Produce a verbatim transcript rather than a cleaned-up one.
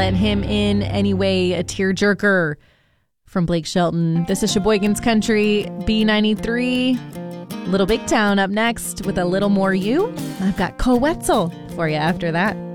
let him in anyway. A tearjerker from Blake Shelton. This is Sheboygan's Country, B ninety-three. Little Big Town up next with a little more you. I've got Kowetzl for you after that.